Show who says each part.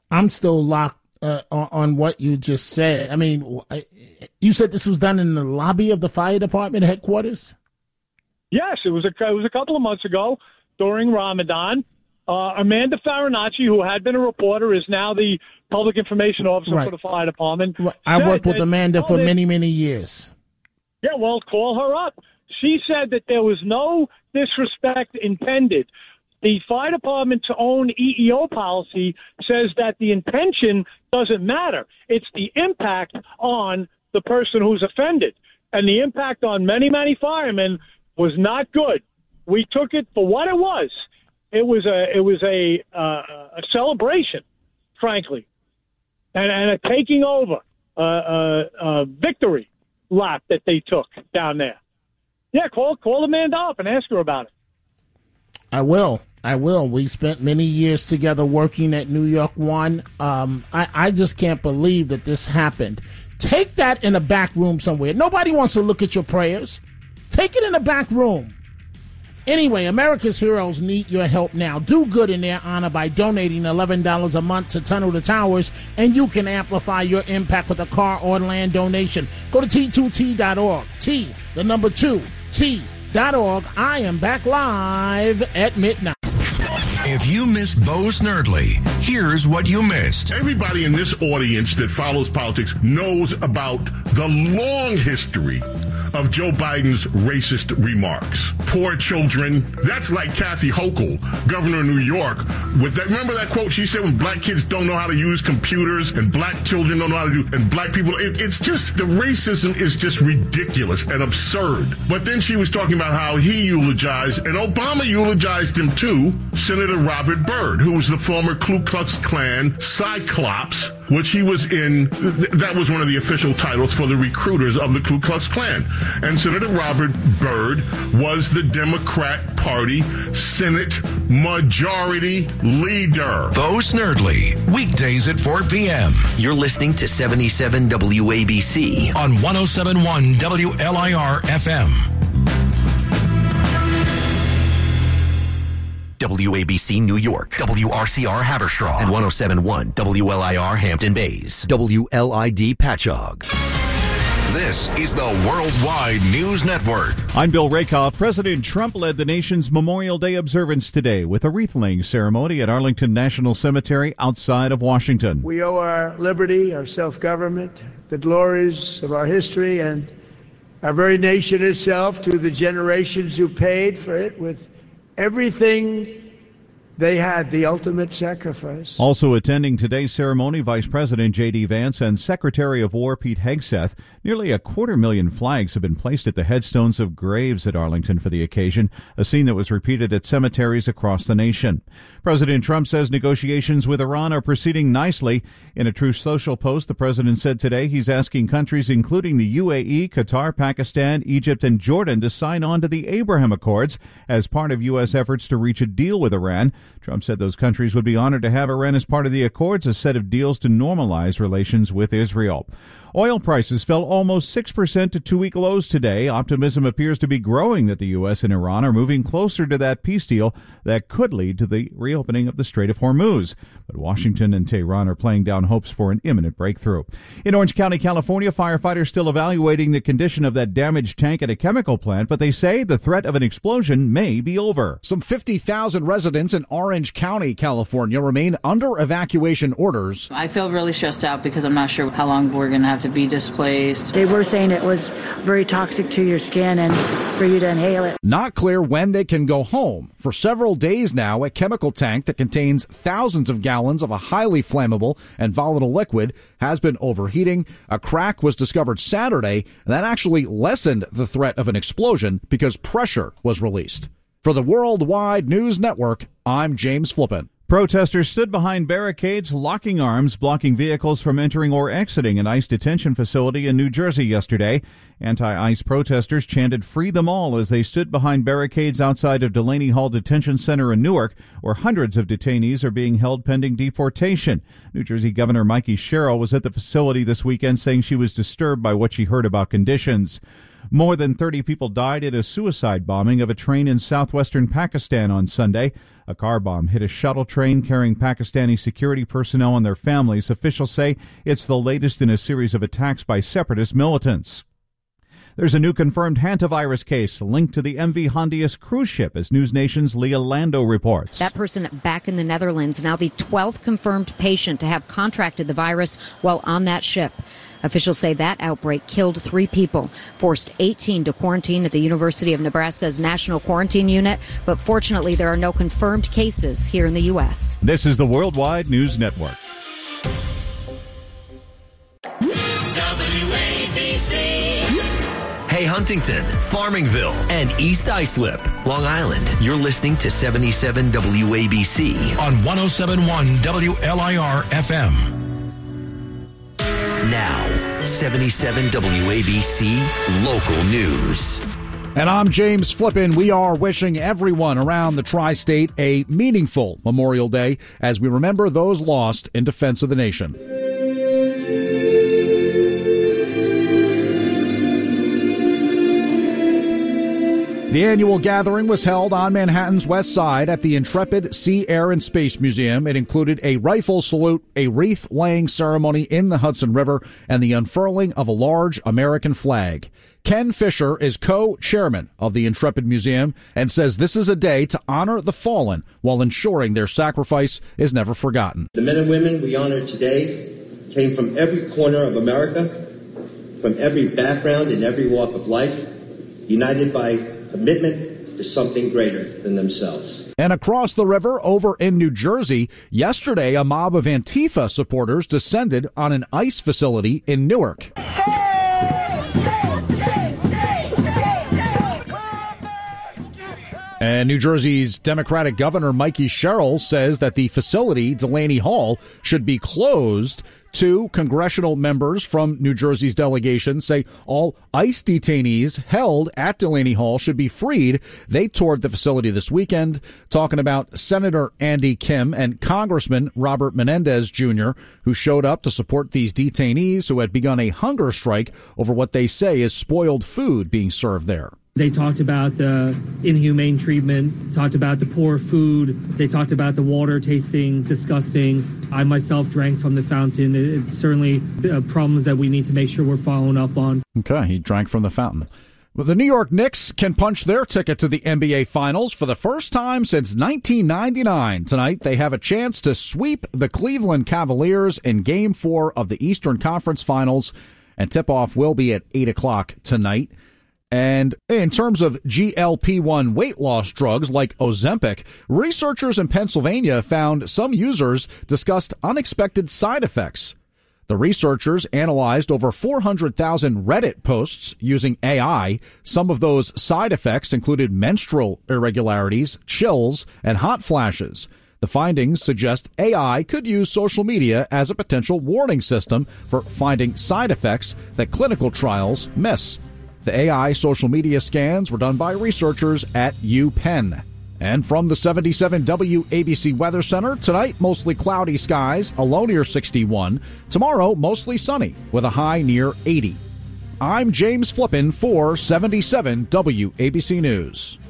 Speaker 1: I'm still locked on what you just said. I mean, you said this was done in the lobby of the fire department headquarters?
Speaker 2: Yes, it was a couple of months ago during Ramadan. Amanda Farinacci, who had been a reporter, is now the public information officer for the fire department.
Speaker 1: Right. I worked with Amanda for many, many years.
Speaker 2: Yeah, well, call her up. She said that there was no disrespect intended. The fire department's own EEO policy says that the intention doesn't matter. It's the impact on the person who's offended. And the impact on many, many firemen was not good. We took it for what it was. It was a celebration, frankly, and a taking over, a victory lap that they took down there. Yeah, call Amanda up and ask her about it.
Speaker 1: I will. We spent many years together working at New York One. I just can't believe that this happened. Take that in a back room somewhere. Nobody wants to look at your prayers. Take it in a back room. Anyway, America's heroes need your help now. Do good in their honor by donating $11 a month to Tunnel to Towers, and you can amplify your impact with a car or land donation. Go to T2T.org. T2T.org. I am back live at midnight.
Speaker 3: If you missed Bo Snerdley, here's what you missed.
Speaker 4: Everybody in this audience that follows politics knows about the long history of Joe Biden's racist remarks. Poor children. That's like Kathy Hochul, governor of New York. Remember that quote she said, when black kids don't know how to use computers and black children don't know how to do, and black people, it's just, the racism is just ridiculous and absurd. But then she was talking about how he eulogized, and Obama eulogized him too, Senator Robert Byrd, who was the former Ku Klux Klan Cyclops, which he was in. That was one of the official titles for the recruiters of the Ku Klux Klan. And Senator Robert Byrd was the Democrat Party Senate Majority Leader.
Speaker 3: Bo Snerdley, weekdays at 4 p.m.
Speaker 5: You're listening to 77 WABC
Speaker 3: on 107.1 WLIR FM.
Speaker 5: WABC New York, WRCR Haverstraw, and 107.1 WLIR Hampton Bays, WLID Patchogue.
Speaker 3: This is the Worldwide News Network.
Speaker 6: I'm Bill Rakoff. President Trump led the nation's Memorial Day observance today with a wreath-laying ceremony at Arlington National Cemetery outside of Washington.
Speaker 7: We owe our liberty, our self-government, the glories of our history, and our very nation itself to the generations who paid for it with everything they had, the ultimate sacrifice.
Speaker 6: Also attending today's ceremony, Vice President J.D. Vance and Secretary of War Pete Hegseth. Nearly 250,000 flags have been placed at the headstones of graves at Arlington for the occasion, a scene that was repeated at cemeteries across the nation. President Trump says negotiations with Iran are proceeding nicely. In a Truth Social post, the president said today he's asking countries including the UAE, Qatar, Pakistan, Egypt, and Jordan to sign on to the Abraham Accords as part of U.S. efforts to reach a deal with Iran. Trump said those countries would be honored to have Iran as part of the Accords, a set of deals to normalize relations with Israel. Oil prices fell almost 6% to two-week lows today. Optimism appears to be growing that the U.S. and Iran are moving closer to that peace deal that could lead to the reopening of the Strait of Hormuz. But Washington and Tehran are playing down hopes for an imminent breakthrough. In Orange County, California, firefighters still evaluating the condition of that damaged tank at a chemical plant, but they say the threat of an explosion may be over.
Speaker 8: Some 50,000 residents in Orange County, California, remain under evacuation orders.
Speaker 9: I feel really stressed out because I'm not sure how long we're going to have to be displaced.
Speaker 10: They were saying it was very toxic to your skin and for you to inhale it.
Speaker 8: Not clear when they can go home. For several days now, a chemical tank that contains thousands of gallons of a highly flammable and volatile liquid has been overheating. A crack was discovered Saturday, and that actually lessened the threat of an explosion because pressure was released. For the Worldwide News Network, I'm James Flippin.
Speaker 6: Protesters stood behind barricades, locking arms, blocking vehicles from entering or exiting an ICE detention facility in New Jersey yesterday. Anti-ICE protesters chanted "Free them all" as they stood behind barricades outside of Delaney Hall Detention Center in Newark, where hundreds of detainees are being held pending deportation. New Jersey Governor Mikey Sherrill was at the facility this weekend saying she was disturbed by what she heard about conditions. More than 30 people died in a suicide bombing of a train in southwestern Pakistan on Sunday. A car bomb hit a shuttle train carrying Pakistani security personnel and their families. Officials say it's the latest in a series of attacks by separatist militants. There's a new confirmed hantavirus case linked to the MV Hondius cruise ship, as News Nation's Leah Lando reports.
Speaker 11: That person back in the Netherlands, now the 12th confirmed patient to have contracted the virus while on that ship. Officials say that outbreak killed 3 people, forced 18 to quarantine at the University of Nebraska's National Quarantine Unit, but fortunately there are no confirmed cases here in the U.S.
Speaker 6: This is the Worldwide News Network.
Speaker 5: WABC. Hey, Huntington, Farmingville, and East Islip, Long Island. You're listening to 77 WABC
Speaker 3: on 107.1 WLIR FM.
Speaker 5: Now, 77 WABC Local News.
Speaker 8: And I'm James Flippin. We are wishing everyone around the tri-state a meaningful Memorial Day as we remember those lost in defense of the nation. The annual gathering was held on Manhattan's West Side at the Intrepid Sea, Air, and Space Museum. It included a rifle salute, a wreath-laying ceremony in the Hudson River, and the unfurling of a large American flag. Ken Fisher is co-chairman of the Intrepid Museum and says this is a day to honor the fallen while ensuring their sacrifice is never forgotten.
Speaker 12: The men and women we honor today came from every corner of America, from every background and every walk of life, united by commitment to something greater than themselves.
Speaker 8: And across the river over in New Jersey, yesterday a mob of Antifa supporters descended on an ICE facility in Newark. And New Jersey's Democratic Governor Mikey Sherrill says that the facility, Delaney Hall, should be closed. 2 congressional members from New Jersey's delegation say all ICE detainees held at Delaney Hall should be freed. They toured the facility this weekend, talking about Senator Andy Kim and Congressman Robert Menendez Jr., who showed up to support these detainees who had begun a hunger strike over what they say is spoiled food being served there.
Speaker 13: They talked about the inhumane treatment, talked about the poor food. They talked about the water tasting disgusting. I myself drank from the fountain. It's certainly problems that we need to make sure we're following up on.
Speaker 8: Okay, he drank from the fountain. Well, the New York Knicks can punch their ticket to the NBA Finals for the first time since 1999. Tonight, they have a chance to sweep the Cleveland Cavaliers in Game 4 of the Eastern Conference Finals, and tip-off will be at 8 o'clock tonight. And in terms of GLP-1 weight loss drugs like Ozempic, researchers in Pennsylvania found some users discussed unexpected side effects. The researchers analyzed over 400,000 Reddit posts using AI. Some of those side effects included menstrual irregularities, chills, and hot flashes. The findings suggest AI could use social media as a potential warning system for finding side effects that clinical trials miss. The AI social media scans were done by researchers at UPenn. And from the 77 WABC Weather Center, tonight mostly cloudy skies, a low near 61. Tomorrow mostly sunny with a high near 80. I'm James Flippin for 77 WABC News.